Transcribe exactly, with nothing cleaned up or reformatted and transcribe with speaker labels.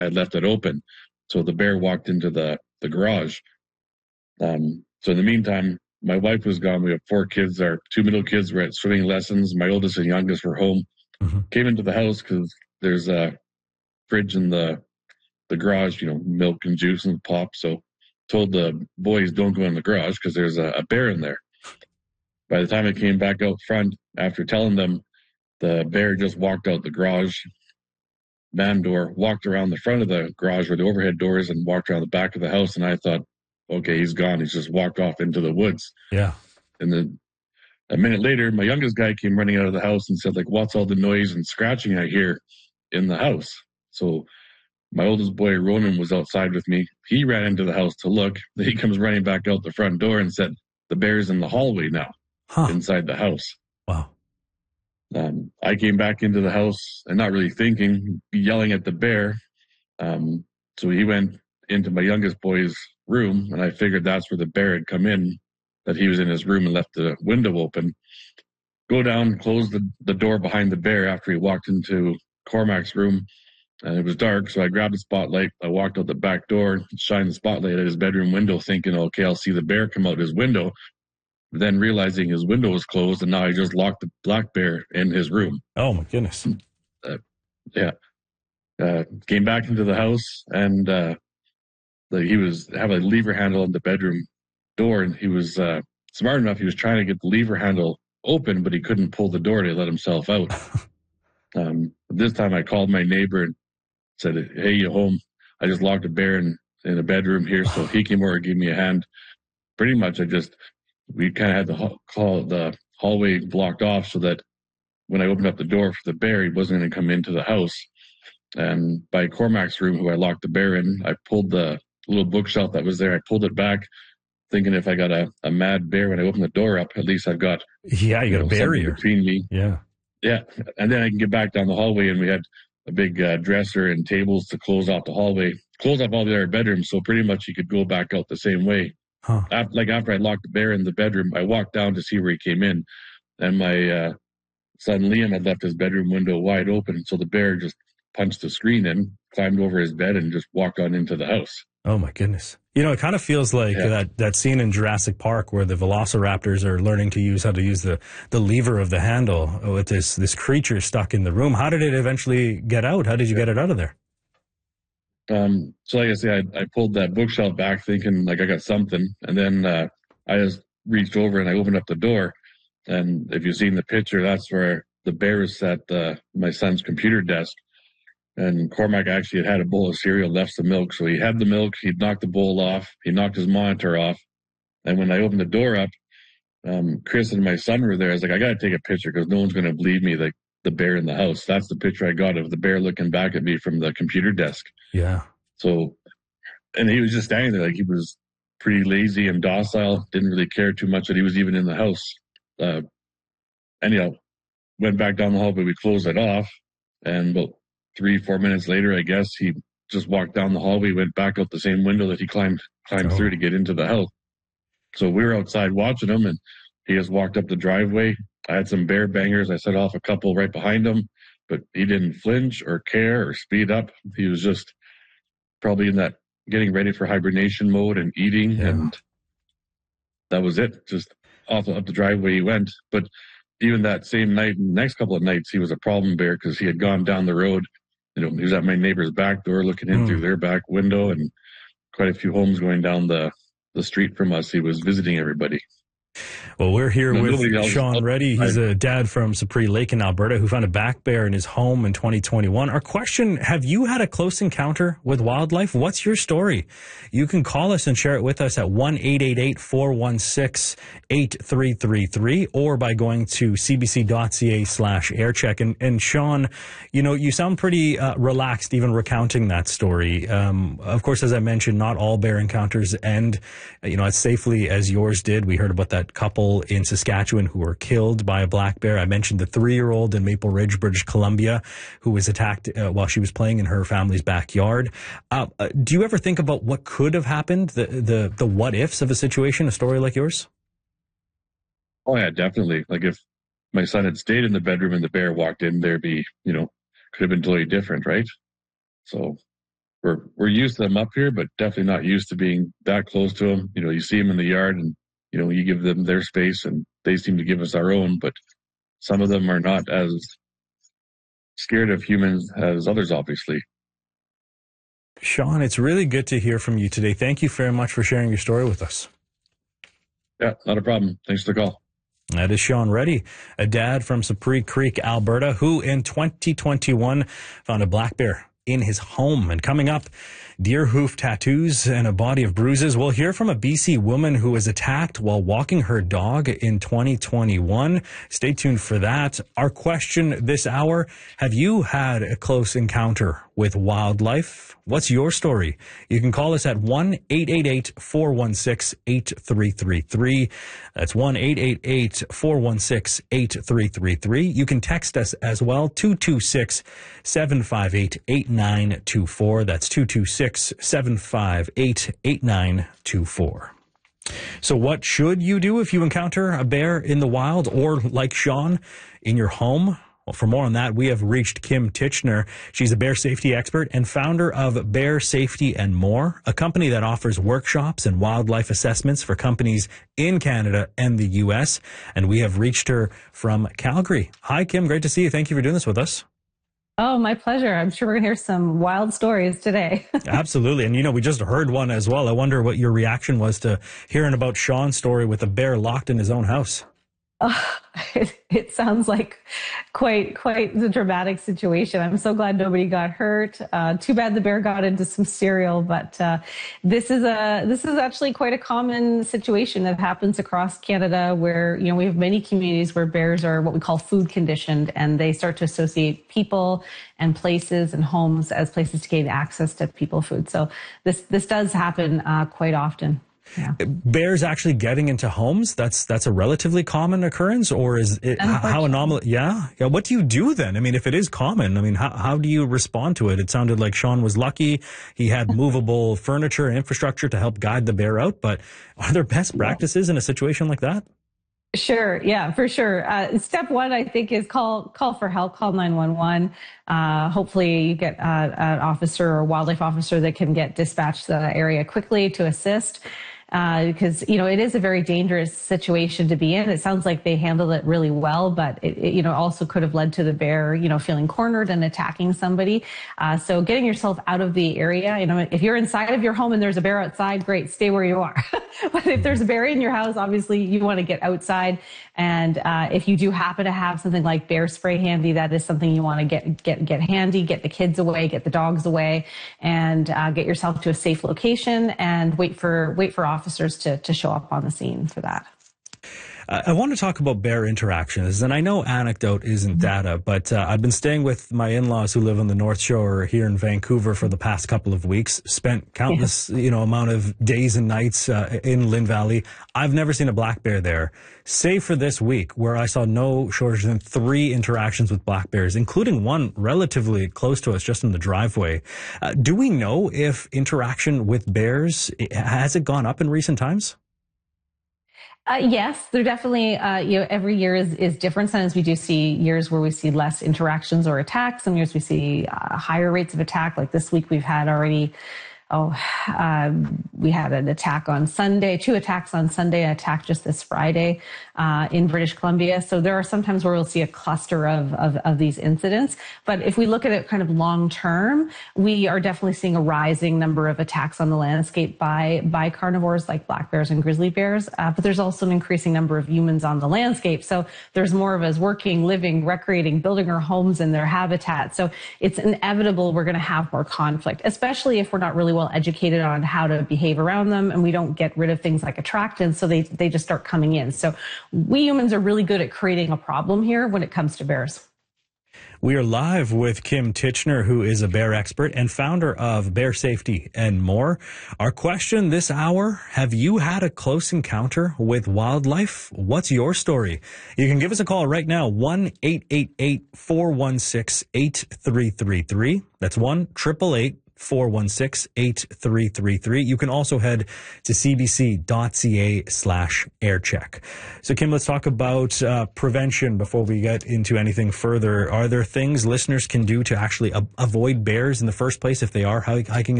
Speaker 1: had left it open. So the bear walked into the, the garage. Um, so in the meantime, my wife was gone. We have four kids. Our two middle kids were at swimming lessons. My oldest and youngest were home. Mm-hmm. Came into the house because there's a fridge in the the garage, you know, milk and juice and pop. So told the boys, don't go in the garage because there's a, a bear in there. By the time I came back out front, after telling them, the bear just walked out the garage van door, walked around the front of the garage where the overhead door is, and walked around the back of the house. And I thought, okay, he's gone. He's just walked off into the woods.
Speaker 2: Yeah.
Speaker 1: And then a minute later, my youngest guy came running out of the house and said, like, what's all the noise and scratching I hear in the house? So my oldest boy, Ronan, was outside with me. He ran into the house to look. Then he comes running back out the front door and said, the bear's in the hallway now, huh. inside the house.
Speaker 2: Wow.
Speaker 1: Um, I came back into the house and not really thinking, yelling at the bear. Um, so he went into my youngest boy's room, and I figured that's where the bear had come in, that he was in his room and left the window open. Go down, close the, the door behind the bear after he walked into Cormac's room. And it was dark, so I grabbed a spotlight. I walked out the back door, shined the spotlight at his bedroom window, thinking, okay, I'll see the bear come out his window. Then realizing his window was closed, and now I just locked the black bear in his room.
Speaker 2: Oh, my goodness.
Speaker 1: Uh, yeah. Uh, came back into the house, and uh, the, he was have a lever handle on the bedroom door, and he was uh, smart enough. He was trying to get the lever handle open, but he couldn't pull the door to let himself out. um, this time I called my neighbor and said, hey, you home? I just locked a bear in, in a bedroom here. So he came over and gave me a hand. Pretty much I just, we kind of had the, call, the hallway blocked off so that when I opened up the door for the bear, he wasn't going to come into the house. And by Cormac's room, who I locked the bear in, I pulled the little bookshelf that was there. I pulled it back, thinking if I got a, a mad bear when I open the door up, at least I've got,
Speaker 2: yeah, you got you know, a barrier
Speaker 1: between me.
Speaker 2: Yeah.
Speaker 1: Yeah. And then I can get back down the hallway, and we had a big uh, dresser and tables to close off the hallway, close off all the other bedrooms. So pretty much you could go back out the same way.
Speaker 2: Huh.
Speaker 1: After, like after I locked the bear in the bedroom, I walked down to see where he came in, and my uh, son Liam had left his bedroom window wide open. So the bear just punched the screen in, climbed over his bed, and just walked on into the house.
Speaker 2: Oh my goodness. You know, it kind of feels like yeah. that, that scene in Jurassic Park where the velociraptors are learning to use how to use the, the lever of the handle with this, this creature stuck in the room. How did it eventually get out? How did you get it out of there?
Speaker 1: Um, so like I said, I, I pulled that bookshelf back thinking like I got something. And then uh, I just reached over and I opened up the door. And if you've seen the picture, that's where the bear is at uh, my son's computer desk. And Cormac actually had had a bowl of cereal, left some milk. So he had the milk, he'd knocked the bowl off, he knocked his monitor off. And when I opened the door up, um, Chris and my son were there. I was like, I got to take a picture because no one's going to believe me, like the bear in the house. That's the picture I got of the bear looking back at me from the computer desk.
Speaker 2: Yeah.
Speaker 1: So, and he was just standing there like he was pretty lazy and docile, didn't really care too much that he was even in the house. Uh, anyhow, went back down the hallway, we closed it off, and about three, four minutes later, I guess, he just walked down the hallway, went back out the same window that he climbed climbed oh. through to get into the house. So we were outside watching him, and he just walked up the driveway. I had some bear bangers. I set off a couple right behind him, but he didn't flinch or care or speed up. He was just probably in that getting ready for hibernation mode and eating, yeah. and that was it. Just off up the driveway he went. But even that same night and the next couple of nights, he was a problem bear because he had gone down the road. You know, he was at my neighbor's back door looking in mm. through their back window, and quite a few homes going down the, the street from us. He was visiting everybody.
Speaker 2: Well, we're here
Speaker 1: no,
Speaker 2: with Sean Reddy. He's a dad from Supreme Lake in Alberta who found a black bear in his home in twenty twenty-one. Our question, have you had a close encounter with wildlife? What's your story? You can call us and share it with us at one eight eight eight, four one six, eight three three three or by going to cbc.ca slash aircheck. And, and Sean, you know, you sound pretty uh, relaxed even recounting that story. Um, of course, as I mentioned, not all bear encounters end, you know, as safely as yours did. We heard about that couple in Saskatchewan who were killed by a black bear. I mentioned the three-year-old in Maple Ridge, British Columbia, who was attacked uh, while she was playing in her family's backyard. Uh, uh, do you ever think about what could have happened, the, the, the what-ifs of a situation, a story like yours?
Speaker 1: Oh, yeah, definitely. Like if my son had stayed in the bedroom and the bear walked in, there'd be, you know, could have been totally different, right? So we're we're used to them up here, but definitely not used to being that close to them. You know, you see them in the yard, and you know, you give them their space, and they seem to give us our own. But some of them are not as scared of humans as others, obviously.
Speaker 2: Sean, it's really good to hear from you today. Thank you very much for sharing your story with us.
Speaker 1: Yeah, not a problem. Thanks for the call.
Speaker 2: That is Sean Reddy, a dad from Sapri Creek, Alberta, who in twenty twenty-one found a black bear in his home. And coming up, deer hoof tattoos and a body of bruises. We'll hear from a B C woman who was attacked while walking her dog in twenty twenty-one. Stay tuned for that. Our question this hour, have you had a close encounter with wildlife? What's your story? You can call us at one eight eight eight, four one six, eight three three three. That's one eight eight eight, four one six, eight three three three. You can text us as well, two two six, seven five eight, eight nine two four. That's two two six, seven five eight, eight nine two four. So what should you do if you encounter a bear in the wild or, like Sean, in your home? Well, for more on that, we have reached Kim Titchener. She's a bear safety expert and founder of Bear Safety and More, a company that offers workshops and wildlife assessments for companies in Canada and the U S. And we have reached her from Calgary. Hi, Kim. Great to see you. Thank you for doing this with us.
Speaker 3: Oh, my pleasure. I'm sure we're going to hear some wild stories today.
Speaker 2: Absolutely. And, you know, we just heard one as well. I wonder what your reaction was to hearing about Sean's story with a bear locked in his own house.
Speaker 3: Oh, it, it sounds like quite quite the dramatic situation. I'm so glad nobody got hurt. Uh, too bad the bear got into some cereal, but uh, this is a this is actually quite a common situation that happens across Canada, where you know we have many communities where bears are what we call food conditioned, and they start to associate people and places and homes as places to gain access to people food. So this this does happen uh, quite often. Yeah.
Speaker 2: Bears actually getting into homes, that's that's a relatively common occurrence, or is it how anomalous? Yeah. Yeah. What do you do then? I mean, if it is common, I mean, how, how do you respond to it? It sounded like Sean was lucky. He had movable furniture and infrastructure to help guide the bear out. But are there best practices in a situation like that?
Speaker 3: Sure. Yeah, for sure. Uh, step one, I think, is call call for help, call nine one one. Uh, hopefully you get uh, an officer or wildlife officer that can get dispatched to the area quickly to assist. Uh, because, you know, it is a very dangerous situation to be in. It sounds like they handled it really well, but it, it you know, also could have led to the bear, you know, feeling cornered and attacking somebody. Uh, so getting yourself out of the area, you know, if you're inside of your home and there's a bear outside, great, stay where you are. But if there's a bear in your house, obviously you want to get outside. And uh, if you do happen to have something like bear spray handy, that is something you want to get get get handy, get the kids away, get the dogs away, and uh, get yourself to a safe location and wait for wait for officers to to show up on the scene for that.
Speaker 2: I want to talk about bear interactions, and I know anecdote isn't data, but uh, I've been staying with my in-laws who live on the North Shore here in Vancouver for the past couple of weeks, spent countless, yeah. you know, amount of days and nights uh, in Lynn Valley. I've never seen a black bear there, save for this week where I saw no shorter than three interactions with black bears, including one relatively close to us just in the driveway. Uh, do we know if interaction with bears, has it gone up in recent times?
Speaker 3: Uh, yes, there definitely, uh, you know, every year is, is different. Sometimes we do see years where we see less interactions or attacks. Some years we see uh, higher rates of attack. Like this week we've had already, oh, uh, we had an attack on Sunday, two attacks on Sunday, an attack just this Friday uh, in British Columbia. So there are sometimes where we'll see a cluster of, of, of these incidents. But if we look at it kind of long term, we are definitely seeing a rising number of attacks on the landscape by, by carnivores like black bears and grizzly bears. Uh, but there's also an increasing number of humans on the landscape. So there's more of us working, living, recreating, building our homes in their habitat. So it's inevitable we're going to have more conflict, especially if we're not really well educated on how to behave around them and we don't get rid of things like attractants, so they, they just start coming in. So we humans are really good at creating a problem here when it comes to bears.
Speaker 2: We are live with Kim Titchener, who is a bear expert and founder of Bear Safety and More. Our question this hour, have you had a close encounter with wildlife? What's your story? You can give us a call right now, one eight eight eight, four one six, eight three three three. That's one eight eight eight, four one six, eight three three three. You can also head to cbc.ca slash aircheck. So, Kim, let's talk about uh, prevention before we get into anything further. Are there things listeners can do to actually a- avoid bears in the first place if they are hiking